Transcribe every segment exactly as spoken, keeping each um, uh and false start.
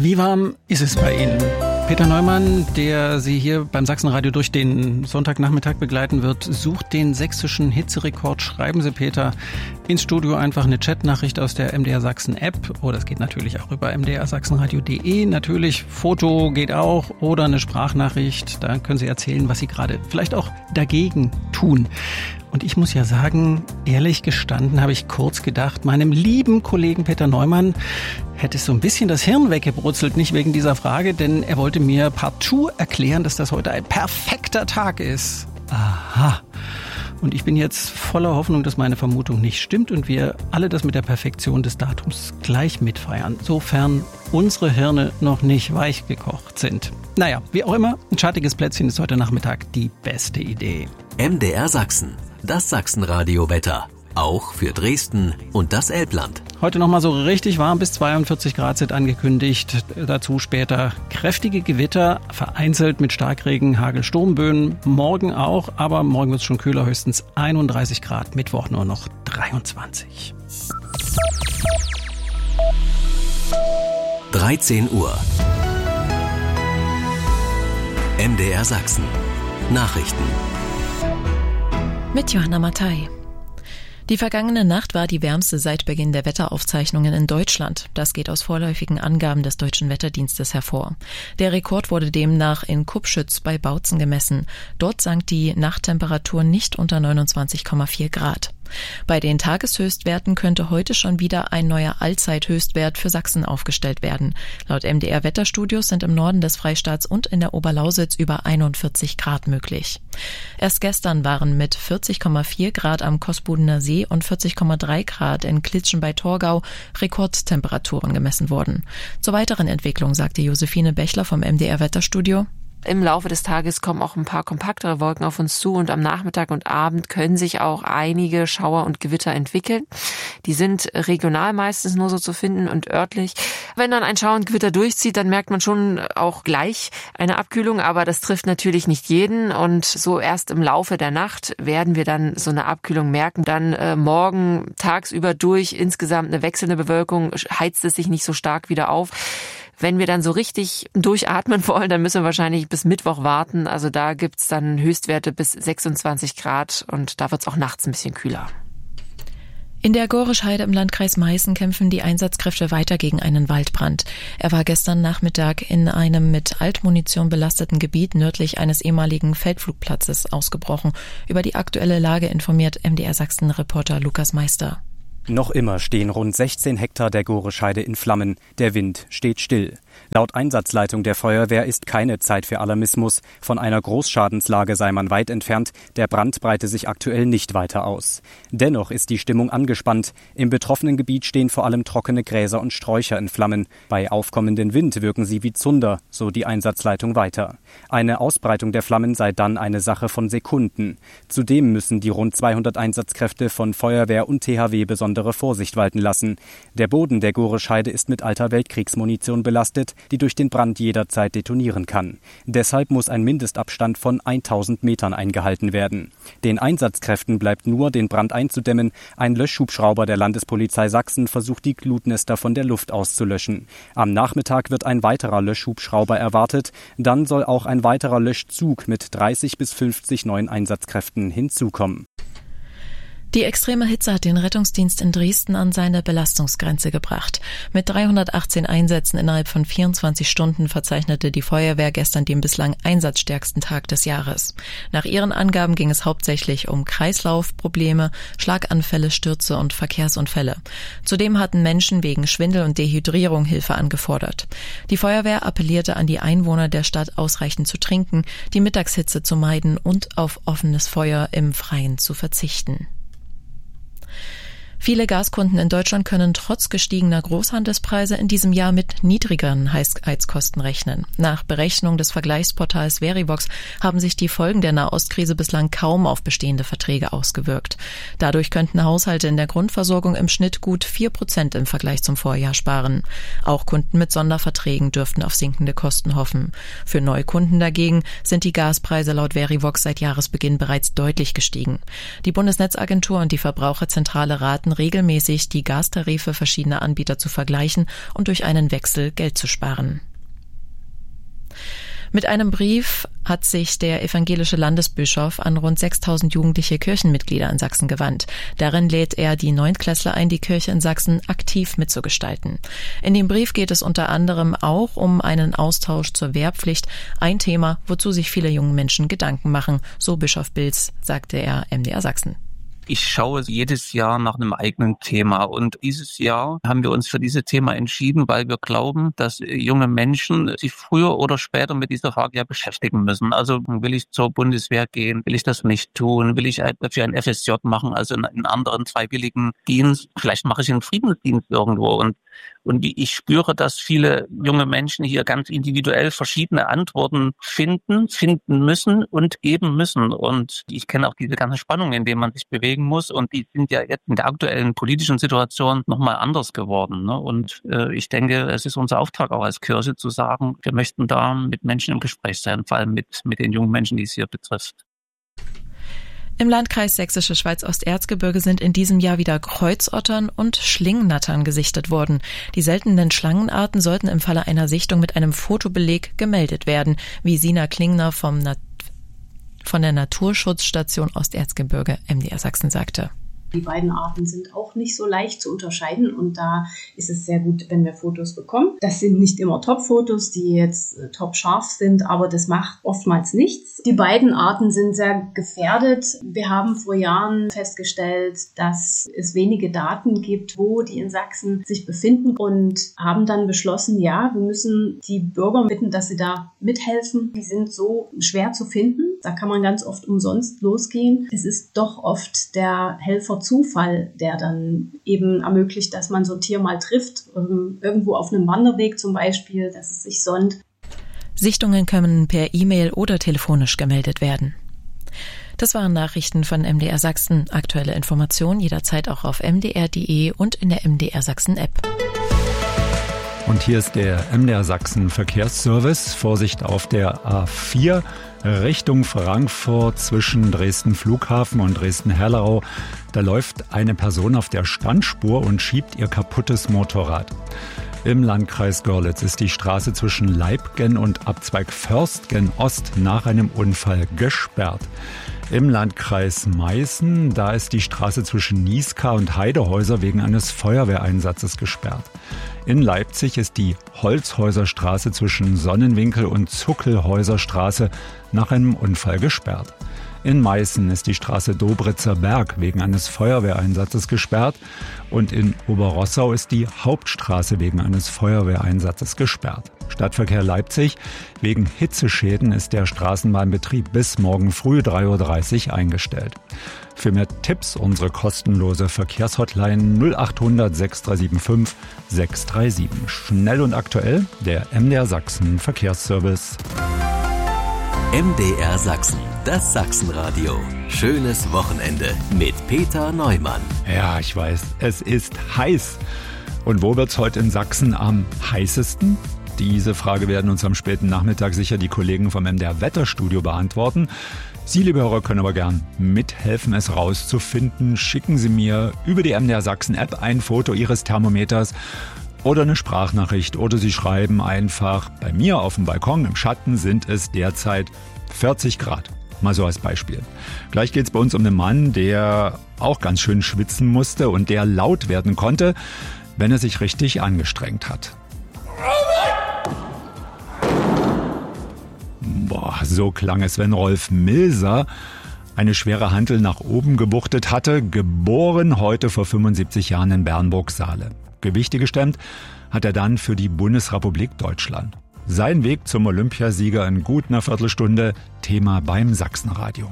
Wie warm ist es bei Ihnen? Peter Neumann, der Sie hier beim Sachsenradio durch den Sonntagnachmittag begleiten wird, sucht den sächsischen Hitzerekord. Schreiben Sie Peter ins Studio einfach eine Chatnachricht aus der M D R Sachsen App. Oder es geht natürlich auch über m d r sachsenradio punkt d e. Natürlich, Foto geht auch oder eine Sprachnachricht. Da können Sie erzählen, was Sie gerade vielleicht auch dagegen tun. Und ich muss ja sagen, ehrlich gestanden habe ich kurz gedacht, meinem lieben Kollegen Peter Neumann hätte so ein bisschen das Hirn weggebrutzelt, nicht wegen dieser Frage, denn er wollte mir partout erklären, dass das heute ein perfekter Tag ist. Aha. Und ich bin jetzt voller Hoffnung, dass meine Vermutung nicht stimmt und wir alle das mit der Perfektion des Datums gleich mitfeiern, sofern unsere Hirne noch nicht weich gekocht sind. Naja, wie auch immer, ein schattiges Plätzchen ist heute Nachmittag die beste Idee. M D R Sachsen, das Sachsenradio-Wetter. Auch für Dresden und das Elbland. Heute nochmal so richtig warm, bis zweiundvierzig Grad sind angekündigt. Dazu später kräftige Gewitter, vereinzelt mit Starkregen, Hagel, Sturmböen. Morgen auch, aber morgen wird es schon kühler, höchstens einunddreißig Grad. Mittwoch nur noch dreiundzwanzig. dreizehn Uhr. M D R Sachsen. Nachrichten. Mit Johanna Mattei. Die vergangene Nacht war die wärmste seit Beginn der Wetteraufzeichnungen in Deutschland. Das geht aus vorläufigen Angaben des Deutschen Wetterdienstes hervor. Der Rekord wurde demnach in Kupschütz bei Bautzen gemessen. Dort sank die Nachttemperatur nicht unter neunundzwanzig Komma vier Grad. Bei den Tageshöchstwerten könnte heute schon wieder ein neuer Allzeithöchstwert für Sachsen aufgestellt werden. Laut M D R Wetterstudios sind im Norden des Freistaats und in der Oberlausitz über einundvierzig Grad möglich. Erst gestern waren mit vierzig Komma vier Grad am Kosbudener See und vierzig Komma drei Grad in Klitschen bei Torgau Rekordtemperaturen gemessen worden. Zur weiteren Entwicklung sagte Josephine Bechler vom M D R Wetterstudio: Im Laufe des Tages kommen auch ein paar kompaktere Wolken auf uns zu und am Nachmittag und Abend können sich auch einige Schauer und Gewitter entwickeln. Die sind regional meistens nur so zu finden und örtlich. Wenn dann ein Schauer und Gewitter durchzieht, dann merkt man schon auch gleich eine Abkühlung, aber das trifft natürlich nicht jeden und so erst im Laufe der Nacht werden wir dann so eine Abkühlung merken. Dann äh, morgen tagsüber durch insgesamt eine wechselnde Bewölkung, heizt es sich nicht so stark wieder auf. Wenn wir dann so richtig durchatmen wollen, dann müssen wir wahrscheinlich bis Mittwoch warten. Also da gibt's dann Höchstwerte bis sechsundzwanzig Grad und da wird's auch nachts ein bisschen kühler. In der Gorischheide im Landkreis Meißen kämpfen die Einsatzkräfte weiter gegen einen Waldbrand. Er war gestern Nachmittag in einem mit Altmunition belasteten Gebiet nördlich eines ehemaligen Feldflugplatzes ausgebrochen. Über die aktuelle Lage informiert M D R Sachsen-Reporter Lukas Meister. Noch immer stehen rund sechzehn Hektar der Gorischheide in Flammen. Der Wind steht still. Laut Einsatzleitung der Feuerwehr ist keine Zeit für Alarmismus. Von einer Großschadenslage sei man weit entfernt. Der Brand breite sich aktuell nicht weiter aus. Dennoch ist die Stimmung angespannt. Im betroffenen Gebiet stehen vor allem trockene Gräser und Sträucher in Flammen. Bei aufkommendem Wind wirken sie wie Zunder, so die Einsatzleitung weiter. Eine Ausbreitung der Flammen sei dann eine Sache von Sekunden. Zudem müssen die rund zweihundert Einsatzkräfte von Feuerwehr und T H W besonders Vorsicht walten lassen. Der Boden der Gorischheide ist mit alter Weltkriegsmunition belastet, die durch den Brand jederzeit detonieren kann. Deshalb muss ein Mindestabstand von tausend Metern eingehalten werden. Den Einsatzkräften bleibt nur, den Brand einzudämmen. Ein Löschhubschrauber der Landespolizei Sachsen versucht, die Glutnester von der Luft auszulöschen. Am Nachmittag wird ein weiterer Löschhubschrauber erwartet. Dann soll auch ein weiterer Löschzug mit dreißig bis fünfzig neuen Einsatzkräften hinzukommen. Die extreme Hitze hat den Rettungsdienst in Dresden an seine Belastungsgrenze gebracht. Mit dreihundertachtzehn Einsätzen innerhalb von vierundzwanzig Stunden verzeichnete die Feuerwehr gestern den bislang einsatzstärksten Tag des Jahres. Nach ihren Angaben ging es hauptsächlich um Kreislaufprobleme, Schlaganfälle, Stürze und Verkehrsunfälle. Zudem hatten Menschen wegen Schwindel und Dehydrierung Hilfe angefordert. Die Feuerwehr appellierte an die Einwohner der Stadt, ausreichend zu trinken, die Mittagshitze zu meiden und auf offenes Feuer im Freien zu verzichten. Viele Gaskunden in Deutschland können trotz gestiegener Großhandelspreise in diesem Jahr mit niedrigeren Heizkosten rechnen. Nach Berechnung des Vergleichsportals Verivox haben sich die Folgen der Nahostkrise bislang kaum auf bestehende Verträge ausgewirkt. Dadurch könnten Haushalte in der Grundversorgung im Schnitt gut vier Prozent im Vergleich zum Vorjahr sparen. Auch Kunden mit Sonderverträgen dürften auf sinkende Kosten hoffen. Für Neukunden dagegen sind die Gaspreise laut Verivox seit Jahresbeginn bereits deutlich gestiegen. Die Bundesnetzagentur und die Verbraucherzentrale raten raten regelmäßig, die Gastarife verschiedener Anbieter zu vergleichen und durch einen Wechsel Geld zu sparen. Mit einem Brief hat sich der evangelische Landesbischof an rund sechstausend jugendliche Kirchenmitglieder in Sachsen gewandt. Darin lädt er die Neuntklässler ein, die Kirche in Sachsen aktiv mitzugestalten. In dem Brief geht es unter anderem auch um einen Austausch zur Wehrpflicht, ein Thema, wozu sich viele junge Menschen Gedanken machen, so Bischof Bilz, sagte er M D R Sachsen. Ich schaue jedes Jahr nach einem eigenen Thema und dieses Jahr haben wir uns für dieses Thema entschieden, weil wir glauben, dass junge Menschen sich früher oder später mit dieser Frage ja beschäftigen müssen. Also will ich zur Bundeswehr gehen, will ich das nicht tun, will ich dafür ein F S J machen, also einen anderen freiwilligen Dienst, vielleicht mache ich einen Friedensdienst irgendwo und Und ich spüre, dass viele junge Menschen hier ganz individuell verschiedene Antworten finden, finden müssen und geben müssen. Und ich kenne auch diese ganzen Spannungen, in denen man sich bewegen muss. Und die sind ja jetzt in der aktuellen politischen Situation nochmal anders geworden. Ne? Und äh, ich denke, es ist unser Auftrag auch als Kirche zu sagen, wir möchten da mit Menschen im Gespräch sein, vor allem mit, mit den jungen Menschen, die es hier betrifft. Im Landkreis Sächsische Schweiz-Osterzgebirge sind in diesem Jahr wieder Kreuzottern und Schlingnattern gesichtet worden. Die seltenen Schlangenarten sollten im Falle einer Sichtung mit einem Fotobeleg gemeldet werden, wie Sina Klingner vom Nat- von der Naturschutzstation Osterzgebirge M D R Sachsen sagte. Die beiden Arten sind auch nicht so leicht zu unterscheiden und da ist es sehr gut, wenn wir Fotos bekommen. Das sind nicht immer Top-Fotos, die jetzt äh, top scharf sind, aber das macht oftmals nichts. Die beiden Arten sind sehr gefährdet. Wir haben vor Jahren festgestellt, dass es wenige Daten gibt, wo die in Sachsen sich befinden und haben dann beschlossen, ja, wir müssen die Bürger bitten, dass sie da mithelfen. Die sind so schwer zu finden. Da kann man ganz oft umsonst losgehen. Es ist doch oft der Helfer Zufall, der dann eben ermöglicht, dass man so ein Tier mal trifft, irgendwo auf einem Wanderweg zum Beispiel, dass es sich sonnt. Sichtungen können per E-Mail oder telefonisch gemeldet werden. Das waren Nachrichten von M D R Sachsen. Aktuelle Informationen jederzeit auch auf m d r punkt d e und in der M D R Sachsen App. Und hier ist der M D R Sachsen Verkehrsservice. Vorsicht auf der A vier Richtung Frankfurt zwischen Dresden Flughafen und Dresden-Herlerau. Da läuft eine Person auf der Standspur und schiebt ihr kaputtes Motorrad. Im Landkreis Görlitz ist die Straße zwischen Leibgen und Abzweig Förstgen Ost nach einem Unfall gesperrt. Im Landkreis Meißen, da ist die Straße zwischen Nieská und Heidehäuser wegen eines Feuerwehreinsatzes gesperrt. In Leipzig ist die Holzhäuserstraße zwischen Sonnenwinkel und Zuckelhäuserstraße nach einem Unfall gesperrt. In Meißen ist die Straße Dobritzer Berg wegen eines Feuerwehreinsatzes gesperrt und in Oberrossau ist die Hauptstraße wegen eines Feuerwehreinsatzes gesperrt. Stadtverkehr Leipzig: Wegen Hitzeschäden ist der Straßenbahnbetrieb bis morgen früh drei Uhr dreißig eingestellt. Für mehr Tipps unsere kostenlose Verkehrshotline null achthundert sechs drei sieben fünf sechs drei sieben. Schnell und aktuell, der M D R Sachsen Verkehrsservice. M D R Sachsen, das Sachsenradio. Schönes Wochenende mit Peter Neumann. Ja, ich weiß, es ist heiß. Und wo wird's heute in Sachsen am heißesten? Diese Frage werden uns am späten Nachmittag sicher die Kollegen vom M D R Wetterstudio beantworten. Sie, liebe Hörer, können aber gern mithelfen, es rauszufinden. Schicken Sie mir über die M D R Sachsen App ein Foto Ihres Thermometers oder eine Sprachnachricht oder Sie schreiben einfach, bei mir auf dem Balkon im Schatten sind es derzeit vierzig Grad. Mal so als Beispiel. Gleich geht es bei uns um einen Mann, der auch ganz schön schwitzen musste und der laut werden konnte, wenn er sich richtig angestrengt hat. Boah, so klang es, wenn Rolf Milser eine schwere Hantel nach oben gebuchtet hatte, geboren heute vor fünfundsiebzig Jahren in Bernburg-Saale. Gewichte gestemmt hat er dann für die Bundesrepublik Deutschland. Sein Weg zum Olympiasieger in gut einer Viertelstunde, Thema beim Sachsenradio.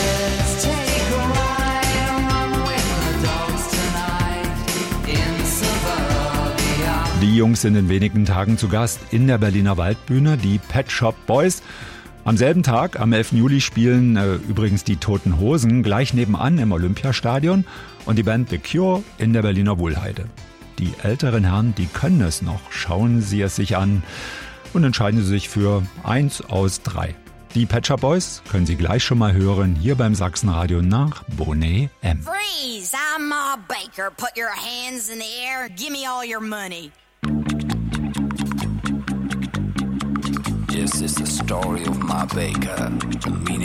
Die Jungs sind in wenigen Tagen zu Gast in der Berliner Waldbühne, die Pet Shop Boys. Am selben Tag, am elften Juli, spielen äh, übrigens die Toten Hosen gleich nebenan im Olympiastadion und die Band The Cure in der Berliner Wuhlheide. Die älteren Herren, die können es noch. Schauen Sie es sich an und entscheiden Sie sich für eins aus drei. Die Pet Shop Boys können Sie gleich schon mal hören, hier beim Sachsenradio nach Bonnet M. Freeze! I'm Ma Baker. Put your hands in the air. Give me all your money. This is the story of Ma Baker, the meaning